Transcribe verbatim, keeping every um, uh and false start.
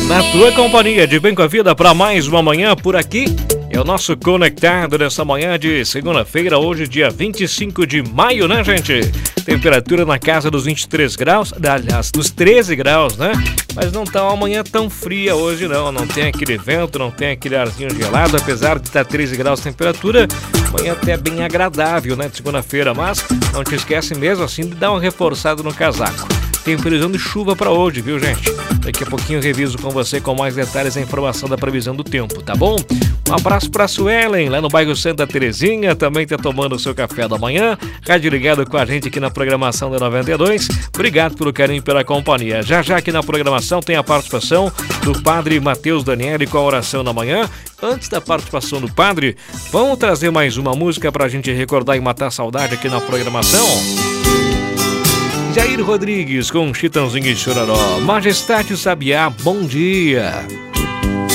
Na tua companhia de Bem com a Vida para mais uma manhã por aqui. É o nosso Conectado nessa manhã de segunda-feira, hoje dia vinte e cinco de maio, né, gente? Temperatura na casa dos vinte e três graus, aliás, dos treze graus, né? Mas não tá uma manhã tão fria hoje não, não tem aquele vento, não tem aquele arzinho gelado, apesar de estar treze graus de temperatura, manhã até bem agradável, né, de segunda-feira, mas não te esquece mesmo assim de dar uma reforçada no casaco. Tem previsão de chuva para hoje, viu, gente? Daqui a pouquinho eu reviso com você com mais detalhes a informação da previsão do tempo, tá bom? Um abraço para a Suelen, lá no bairro Santa Terezinha, também tá tomando o seu café da manhã. Rádio ligado com a gente aqui na programação da noventa e dois. Obrigado pelo carinho e pela companhia. Já já aqui na programação tem a participação do padre Matheus Daniele com a oração da manhã. Antes da participação do padre, vamos trazer mais uma música pra gente recordar e matar a saudade aqui na programação? Jair Rodrigues com Chitãozinho e Chororó. Majestade Sabiá, bom dia.